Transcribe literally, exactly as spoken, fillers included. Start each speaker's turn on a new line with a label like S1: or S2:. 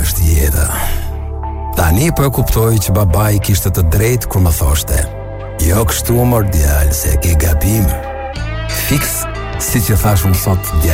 S1: është jeta. Tani po e kuptoj që babai kishte të drejtë kur më thoshte: "Jo kështu mor djalë, se ke gabim." Fiks, si që thash unë sot, djalë